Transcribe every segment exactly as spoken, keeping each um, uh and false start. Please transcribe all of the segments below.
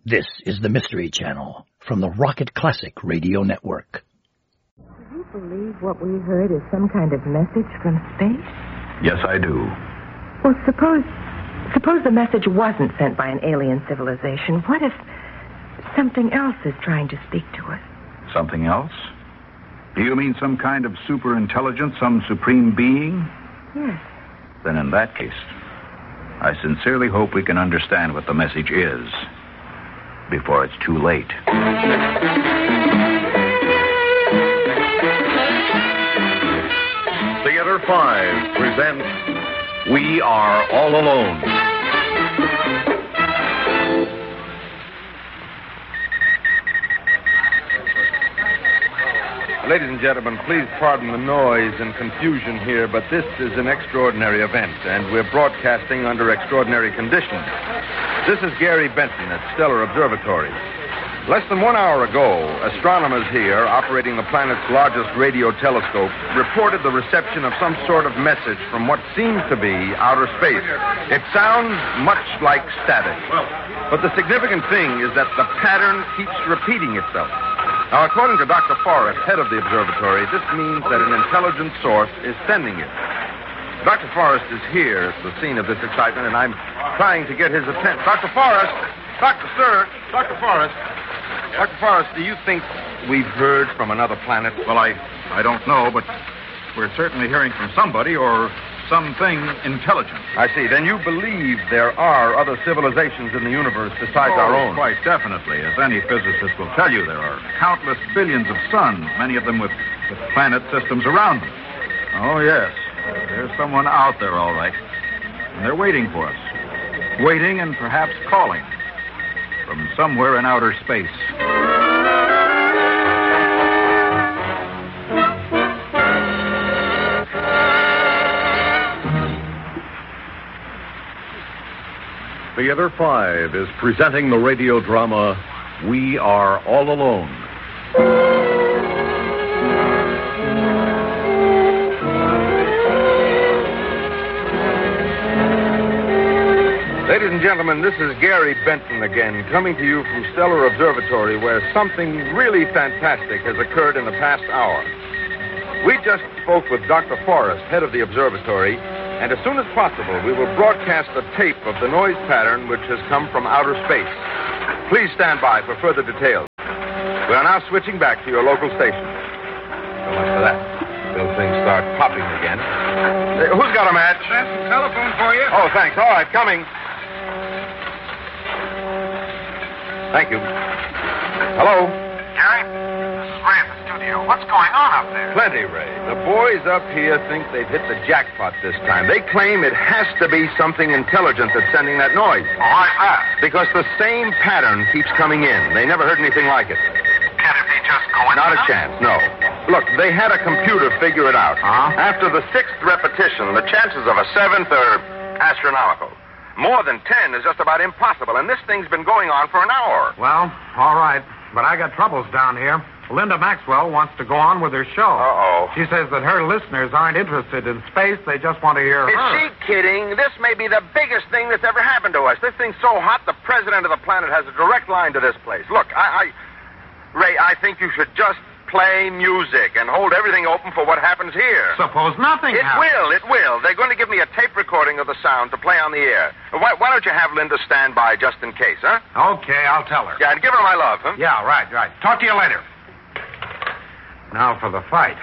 This is the Mystery Channel from the Rocket Classic Radio Network. Do you believe what we heard is some kind of message from space? Yes, I do. Well, suppose suppose the message wasn't sent by an alien civilization. What if something else is trying to speak to us? Something else? Do you mean some kind of super intelligence, some supreme being? Yes. Then in that case, I sincerely hope we can understand what the message is before it's too late. Theater five presents We Are All Alone. Ladies and gentlemen, please pardon the noise and confusion here, but this is an extraordinary event, and we're broadcasting under extraordinary conditions. This is Gary Benton at Stellar Observatory. Less than one hour ago, astronomers here, operating the planet's largest radio telescope, reported the reception of some sort of message from what seems to be outer space. It sounds much like static. But the significant thing is that the pattern keeps repeating itself. Now, according to Doctor Forrest, head of the observatory, this means that an intelligent source is sending it. Doctor Forrest is here at the scene of this excitement, and I'm trying to get his attention. Doctor Forrest! Doctor, sir! Doctor Forrest! Doctor Forrest, do you think we've heard from another planet? Well, I, I don't know, but we're certainly hearing from somebody or something intelligent. I see. Then you believe there are other civilizations in the universe besides oh, our own? Quite definitely. As any physicist will tell you, there are countless billions of suns, many of them with, with planet systems around them. Oh, yes. There's someone out there, all right. And they're waiting for us. Waiting and perhaps calling from somewhere in outer space. Theater five is presenting the radio drama We Are All Alone. Ladies and gentlemen, this is Gary Benton again, coming to you from Stellar Observatory, where something really fantastic has occurred in the past hour. We just spoke with Doctor Forrest, head of the observatory, and as soon as possible, we will broadcast a tape of the noise pattern which has come from outer space. Please stand by for further details. We are now switching back to your local station. So much for that. Till things start popping again. Hey, who's got a match? That's the telephone for you. Oh, thanks. All right, coming. Thank you. Hello? Gary, this is Ray at the studio. What's going on up there? Plenty, Ray. The boys up here think they've hit the jackpot this time. They claim it has to be something intelligent that's sending that noise. Well, why's that? Because the same pattern keeps coming in. They never heard anything like it. Can it be just coincidence? Not a chance, no. Look, they had a computer figure it out. Uh-huh. After the sixth repetition, the chances of a seventh are astronomical. More than ten is just about impossible, and this thing's been going on for an hour. Well, all right. But I got troubles down here. Linda Maxwell wants to go on with her show. Uh-oh. She says that her listeners aren't interested in space. They just want to hear Is her. she kidding? This may be the biggest thing that's ever happened to us. This thing's so hot, the president of the planet has a direct line to this place. Look, I... I Ray, I think you should just play music and hold everything open for what happens here. Suppose nothing It happens. will, it will. They're going to give me a tape recording of the sound to play on the air. Why, why don't you have Linda stand by just in case, huh? Okay, I'll tell her. Yeah, and give her my love, huh? Yeah, right, right. Talk to you later. Now for the fight.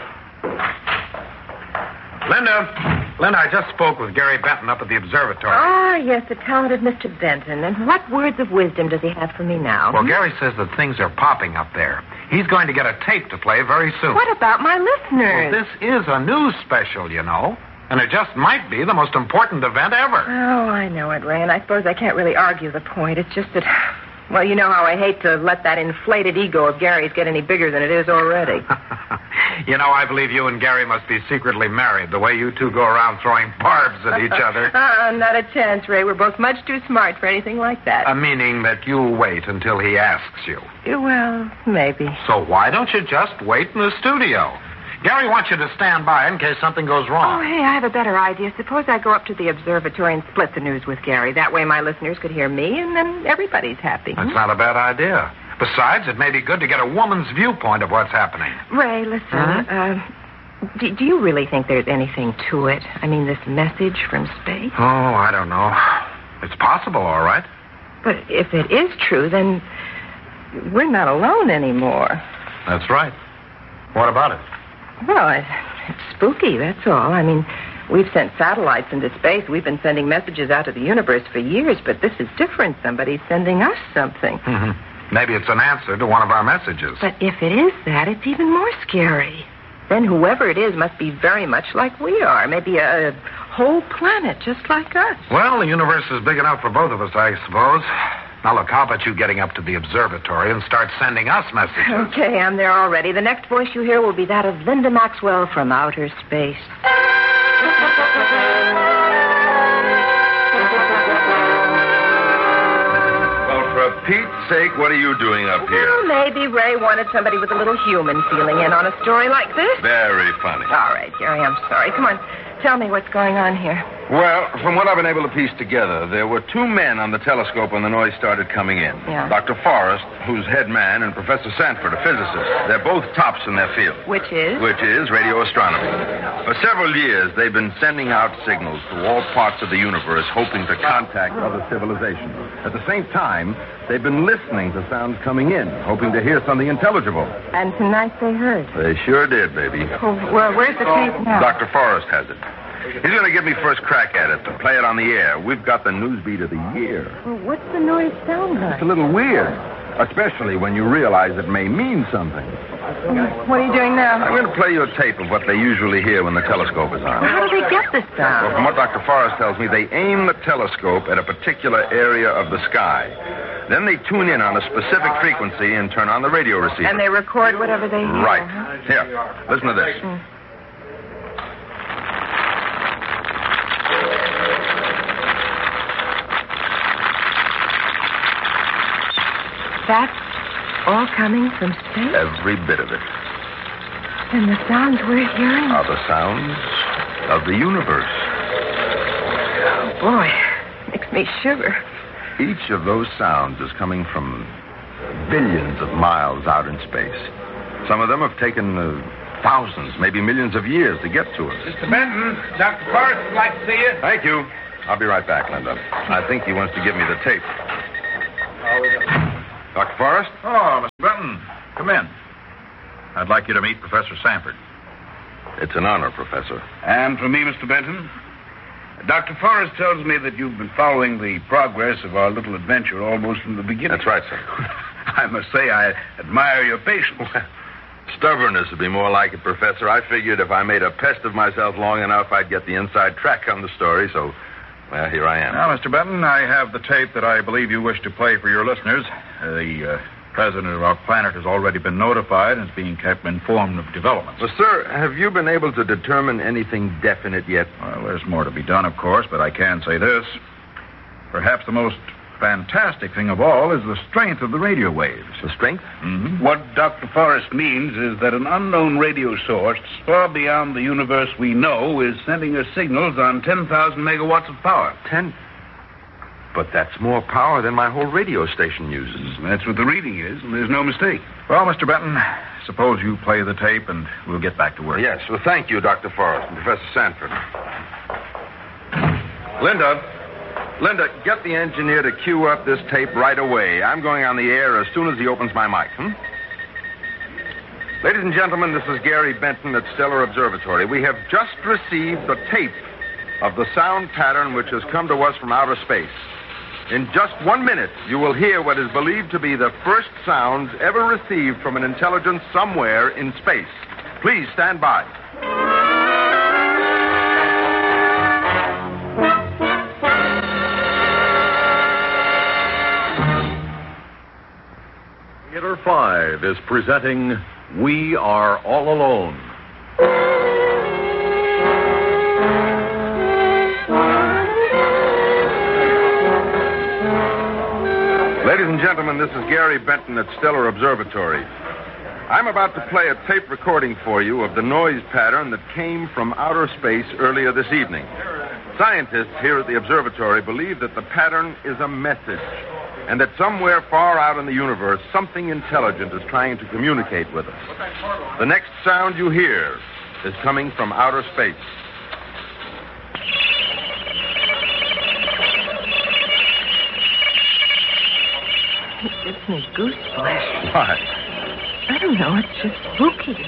Linda. Linda, I just spoke with Gary Benton up at the observatory. Ah, yes, the talented Mister Benton. And what words of wisdom does he have for me now? Well, Gary says that things are popping up there. He's going to get a tape to play very soon. What about my listeners? Well, this is a news special, you know. And it just might be the most important event ever. Oh, I know it, Ray, and I suppose I can't really argue the point. It's just that, well, you know how I hate to let that inflated ego of Gary's get any bigger than it is already. You know, I believe you and Gary must be secretly married, the way you two go around throwing barbs at each other. uh-uh, not a chance, Ray. We're both much too smart for anything like that. Uh, meaning that you'll wait until he asks you. Well, maybe. So why don't you just wait in the studio? Gary wants you to stand by in case something goes Oh, wrong. hey, I have a better idea. Suppose I go up to the observatory and split the news with Gary. That way my listeners could hear me, and then everybody's happy. That's not a bad idea. Besides, it may be good to get a woman's viewpoint of what's happening. Ray, listen. Huh? Uh, do, do you really think there's anything to it? I mean, this message from space? Oh, I don't know. It's possible, all right. But if it is true, then we're not alone anymore. That's right. What about it? Well, it, it's spooky, that's all. I mean, we've sent satellites into space. We've been sending messages out to the universe for years, but this is different. Somebody's sending us something. Mm-hmm. Maybe it's an answer to one of our messages. But if it is that, it's even more scary. Then whoever it is must be very much like we are. Maybe a, a whole planet just like us. Well, the universe is big enough for both of us, I suppose. Now, look, how about you getting up to the observatory and start sending us messages? Okay, I'm there already. The next voice you hear will be that of Linda Maxwell from outer space. Well, for Pete's sake, what are you doing up here? Well, maybe Ray wanted somebody with a little human feeling in on a story like this. Very funny. All right, Gary, I'm sorry. Come on, tell me what's going on here. Well, from what I've been able to piece together, there were two men on the telescope when the noise started coming in. Yeah. Doctor Forrest, who's head man, and Professor Sanford, a physicist. They're both tops in their field. Which is? Which is radio astronomy. For several years, they've been sending out signals to all parts of the universe, hoping to contact other civilizations. At the same time, they've been listening to sounds coming in, hoping to hear something intelligible. And tonight they heard. They sure did, baby. Oh, well, where's the tape now? Doctor Forrest has it. He's going to give me first crack at it to play it on the air. We've got the newsbeat of the year. Well, what's the noise sound like? It's a little weird, especially when you realize it may mean something. What are you doing now? I'm going to play you a tape of what they usually hear when the telescope is on. How do they get this Well, sound? from what Doctor Forrest tells me, they aim the telescope at a particular area of the sky. Then they tune in on a specific frequency and turn on the radio receiver. And they record whatever they hear. Right. Huh? Here, listen to this. Mm. That's all coming from space? Every bit of it And the sounds we're hearing? are the sounds of the universe. Oh, boy. Makes me shiver. Each of those sounds is coming from billions of miles out in space. Some of them have taken uh, thousands, maybe millions of years to get to us. Mister Benton, Doctor Forrest would like to see you. Thank you. I'll be right back, Linda. I think he wants to give me the tape. Doctor Forrest? Oh, Mister Benton, come in. I'd like you to meet Professor Sanford. It's an honor, Professor. And for me, Mister Benton, Doctor Forrest tells me that you've been following the progress of our little adventure almost from the beginning. That's right, sir. I must say I admire your patience. Stubbornness would be more like it, Professor. I figured if I made a pest of myself long enough, I'd get the inside track on the story, so, well, here I am. Now, Mister Benton, I have the tape that I believe you wish to play for your listeners. Uh, the uh, president of our planet has already been notified and is being kept informed of developments. Well, sir, have you been able to determine anything definite yet? Well, there's more to be done, of course, but I can say this. Perhaps the most fantastic thing of all is the strength of the radio waves. The strength? Mm-hmm. What Doctor Forrest means is that an unknown radio source far beyond the universe we know is sending us signals on ten thousand megawatts of power. Ten. But that's more power than my whole radio station uses. That's what the reading is, and there's no mistake. Well, Mister Benton, suppose you play the tape and we'll get back to work. Yes, well, thank you, Doctor Forrest and Professor Sanford. Linda, Linda, get the engineer to cue up this tape right away. I'm going on the air as soon as he opens my mic, hmm? Ladies and gentlemen, this is Gary Benton at Stellar Observatory. We have just received the tape of the sound pattern which has come to us from outer space. In just one minute, you will hear what is believed to be the first sounds ever received from an intelligence somewhere in space. Please stand by. Theater five is presenting We Are All Alone. Ladies and gentlemen, this is Gary Benton at Stellar Observatory. I'm about to play a tape recording for you of the noise pattern that came from outer space earlier this evening. Scientists here at the observatory believe that the pattern is a message, and that somewhere far out in the universe, something intelligent is trying to communicate with us. The next sound you hear is coming from outer space. It gives me goosebumps. Why? I don't know. It's just spooky.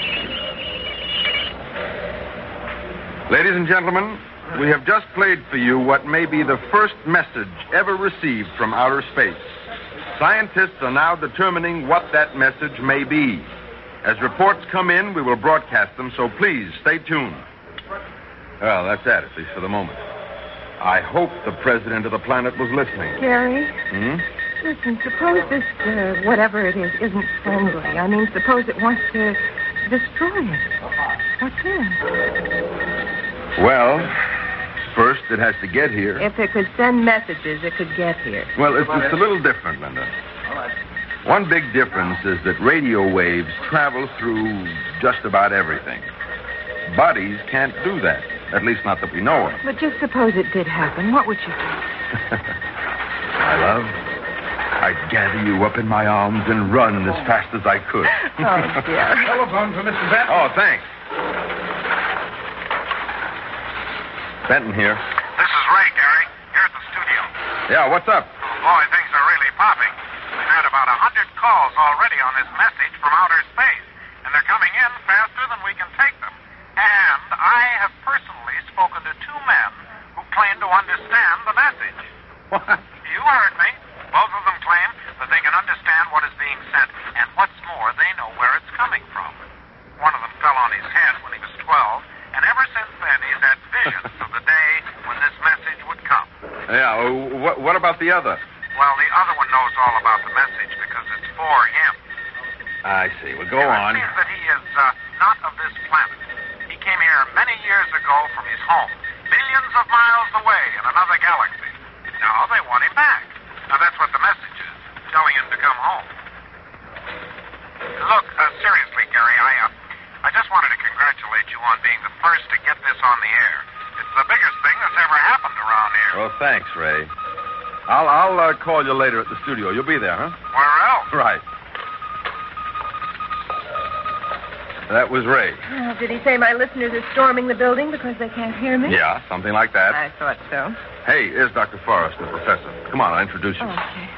Ladies and gentlemen, we have just played for you what may be the first message ever received from outer space. Scientists are now determining what that message may be. As reports come in, we will broadcast them, so please stay tuned. Well, that's that, at least for the moment. I hope the president of the planet was listening. Gary? Hmm? Listen, suppose this, uh, whatever it is, isn't friendly. I mean, suppose it wants to destroy us. What then? Well, first it has to get here. If it could send messages, it could get here. Well, it's, it's a little different, Linda. One big difference is that radio waves travel through just about everything. Bodies can't do that, at least not that we know of. But just suppose it did happen. What would you do? My love, I'd gather you up in my arms and run as fast as I could. Oh, dear. Telephone for Mister Benton. Oh, thanks. Benton here. This is Ray, Gary. Here at the studio. Yeah, what's up? Oh, boy, things are really popping. We've had about a hundred calls already on this message from outer space, and they're coming in faster than we can take them. And I have personally spoken to two men who claim to understand the message. What? You heard me. Both of them claim that they can understand what is being sent, and what's more, they know where it's coming from. One of them fell on his head when he was twelve, and ever since then he's had visions of the day when this message would come. Yeah, uh, what, what about the other? Well, the other one knows all about the message because it's for him. I see. Well, go It on. seems that he is uh, not of this planet. He came here many years ago from his home, billions of miles away in another galaxy. Now they want him back. Now, that's what the message is, telling him to come home. Look, uh, seriously, Gary, I, uh, I just wanted to congratulate you on being the first to get this on the air. It's the biggest thing that's ever happened around here. Well, thanks, Ray. I'll, I'll uh, call you later at the studio. You'll be there, huh? Where else? Right. That was Ray. Uh, did he say my listeners are storming the building because they can't hear me? Yeah, something like that. I thought so. Hey, here's Doctor Forrest, the professor. Come on, I'll introduce you. Oh, okay.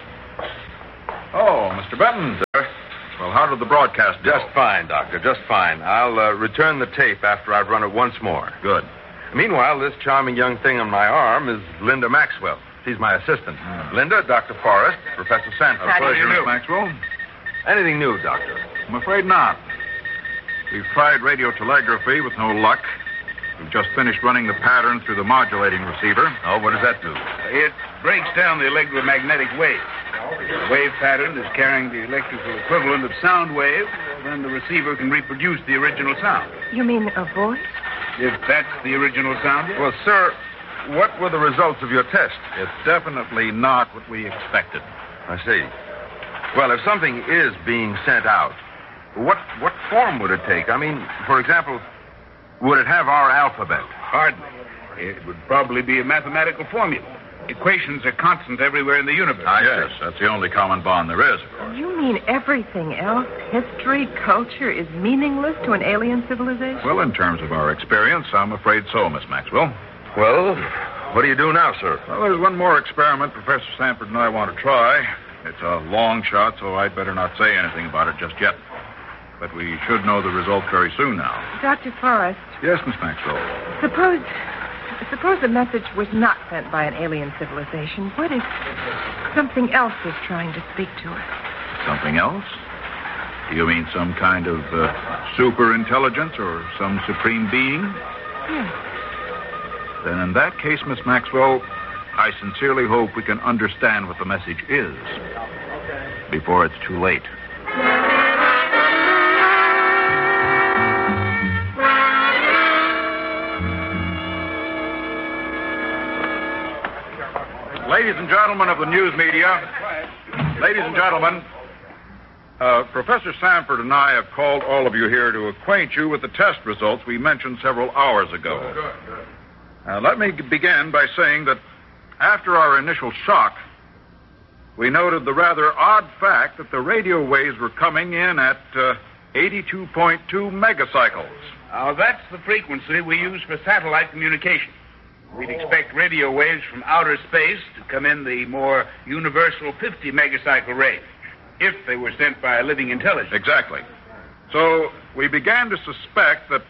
Oh, Mister Benton, sir. Well, how did the broadcast go? Just fine, Doctor, just fine. I'll uh, return the tape after I've run it once more. Good. Meanwhile, this charming young thing on my arm is Linda Maxwell. She's my assistant. Mm. Linda, Doctor Forrest, Professor Sanford. How do Pleasure, you Miss do? Maxwell. Anything new, Doctor? I'm afraid not. We've tried radio telegraphy with no luck. We've just finished running the pattern through the modulating receiver. Oh, what does that do? It breaks down the electromagnetic wave. The wave pattern is carrying the electrical equivalent of sound wave. Then the receiver can reproduce the original sound. You mean a voice? If that's the original sound, yes. Well, sir, what were the results of your test? It's definitely not what we expected. I see. Well, if something is being sent out, what what form would it take? I mean, for example, would it have our alphabet? Hardly. It would probably be a mathematical formula. Equations are constant everywhere in the universe. Ah, yes, that's the only common bond there is, of course. You mean everything else, history, culture, is meaningless to an alien civilization? Well, in terms of our experience, I'm afraid so, Miss Maxwell. Well, what do you do now, sir? Well, there's one more experiment Professor Sanford and I want to try. It's a long shot, so I'd better not say anything about it just yet. But we should know the result very soon now. Doctor Forrest, Yes, Miss Maxwell. suppose suppose the message was not sent by an alien civilization. What if something else is trying to speak to us? Something else? Do you mean some kind of uh, super intelligence or some supreme being? Yes. Then in that case, Miss Maxwell, I sincerely hope we can understand what the message is before it's too late. Ladies and gentlemen of the news media, ladies and gentlemen, Uh, Professor Sanford and I have called all of you here to acquaint you with the test results we mentioned several hours ago. Good, good, good. Uh, let me begin by saying that after our initial shock, we noted the rather odd fact that the radio waves were coming in at uh, eighty-two point two megacycles. Now, that's the frequency we use for satellite communication. We'd expect radio waves from outer space to come in the more universal fifty megacycle range, if they were sent by a living intelligence. Exactly. So we began to suspect that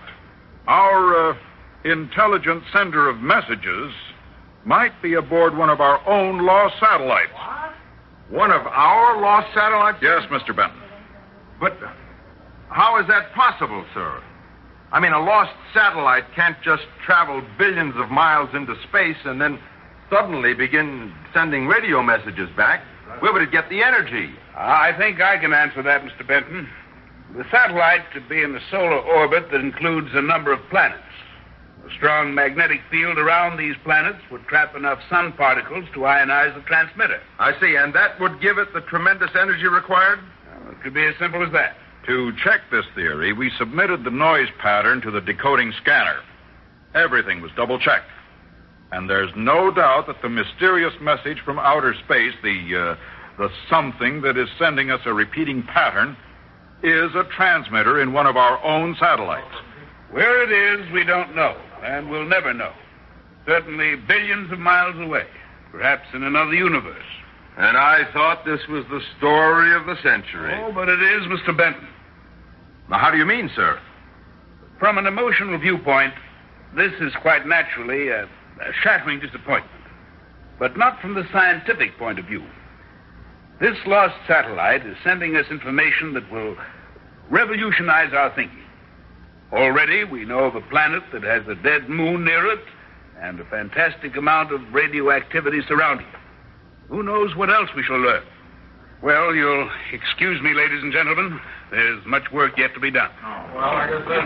our uh, intelligent sender of messages might be aboard one of our own lost satellites. One of our lost satellites? Yes, Mister Benton. But how is that possible, sir? I mean, a lost satellite can't just travel billions of miles into space and then suddenly begin sending radio messages back. Where would it get the energy? I think I can answer that, Mister Benton. The satellite could be in a solar orbit that includes a number of planets. A strong magnetic field around these planets would trap enough sun particles to ionize the transmitter. I see, and that would give it the tremendous energy required? Well, it could be as simple as that. To check this theory, we submitted the noise pattern to the decoding scanner. Everything was double-checked. And there's no doubt that the mysterious message from outer space, the, uh, the something that is sending us a repeating pattern, is a transmitter in one of our own satellites. Where it is, we don't know, and we'll never know. Certainly billions of miles away, perhaps in another universe. And I thought this was the story of the century. Oh, but it is, Mister Benton. Now, how do you mean, sir? From an emotional viewpoint, this is quite naturally a, a shattering disappointment. But not from the scientific point of view. This lost satellite is sending us information that will revolutionize our thinking. Already, we know of a planet that has a dead moon near it and a fantastic amount of radioactivity surrounding it. Who knows what else we shall learn? Well, you'll excuse me, ladies and gentlemen. There's much work yet to be done. Well, I guess that's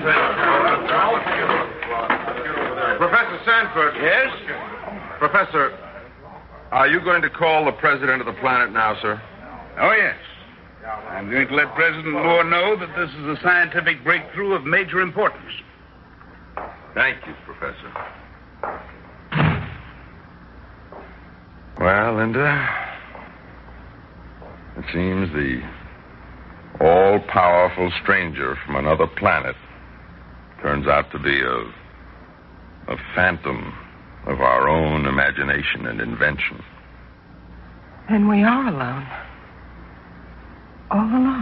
it. Professor Sanford. Yes? Professor, are you going to call the president of the planet now, sir? Oh, yes. I'm going to let President Moore know that this is a scientific breakthrough of major importance. Thank you, Professor. Well, Linda, it seems the all-powerful stranger from another planet turns out to be a, a phantom of our own imagination and invention. And we are alone. All alone.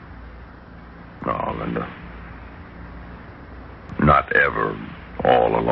No, Linda. Not ever all alone.